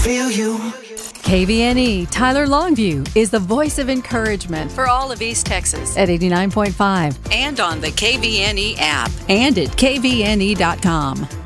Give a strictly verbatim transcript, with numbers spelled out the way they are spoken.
feel you. K V N E Tyler Longview is the voice of encouragement for all of East Texas at eighty-nine point five and on the K V N E app and at K V N E dot com.